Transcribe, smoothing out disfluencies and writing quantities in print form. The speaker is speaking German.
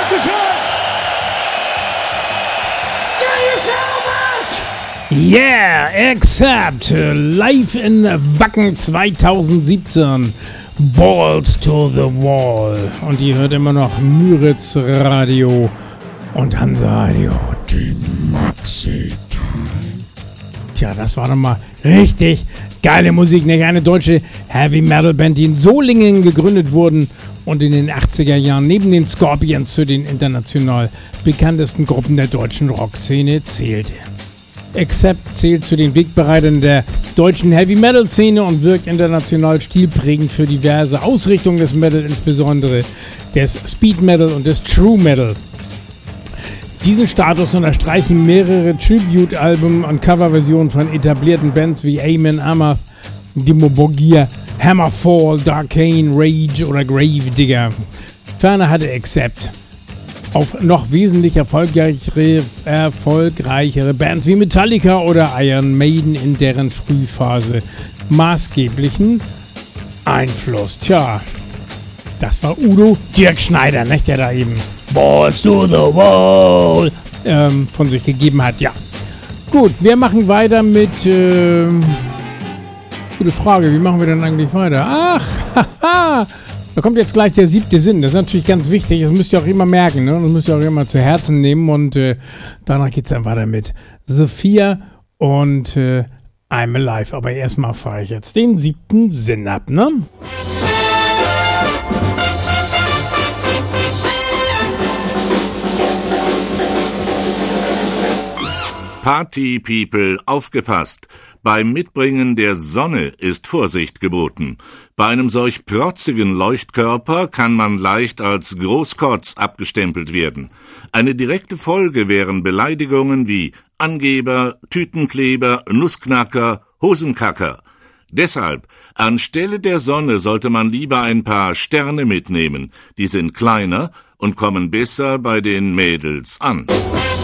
Dankeschön. Yeah, Accept, live in Wacken 2017, Balls to the Wall. Und ihr hört immer noch Müritz Radio und Hansa Radio. Die Maxi Time. Tja, das war doch mal richtig geile Musik, eine kleine deutsche Heavy Metal Band, die in Solingen gegründet wurden und in den 80er Jahren neben den Scorpions zu den international bekanntesten Gruppen der deutschen Rockszene zählte. Accept zählt zu den Wegbereitern der deutschen Heavy-Metal-Szene und wirkt international stilprägend für diverse Ausrichtungen des Metal, insbesondere des Speed-Metal und des True-Metal. Diesen Status unterstreichen mehrere Tribute-Alben und Coverversionen von etablierten Bands wie Amen Amarth, Dimmu Borgir, Hammerfall, Darkane, Rage oder Gravedigger. Ferner hatte Accept auf noch wesentlich erfolgreichere Bands wie Metallica oder Iron Maiden in deren Frühphase maßgeblichen Einfluss. Tja, das war Udo Dirk Schneider, nicht, der da eben Balls to the Wall von sich gegeben hat. Ja, gut, wir machen weiter mit gute Frage, wie machen wir denn eigentlich weiter? Ach, haha, da kommt jetzt gleich der 7. Sinn. Das ist natürlich ganz wichtig. Das müsst ihr auch immer merken, ne? Das müsst ihr auch immer zu Herzen nehmen. Und danach geht es dann weiter mit Sophia und I'm Alive. Aber erstmal fahre ich jetzt den 7. Sinn ab, ne? Party People, aufgepasst! Beim Mitbringen der Sonne ist Vorsicht geboten. Bei einem solch protzigen Leuchtkörper kann man leicht als Großkotz abgestempelt werden. Eine direkte Folge wären Beleidigungen wie Angeber, Tütenkleber, Nussknacker, Hosenkacker. Deshalb, anstelle der Sonne sollte man lieber ein paar Sterne mitnehmen. Die sind kleiner und kommen besser bei den Mädels an.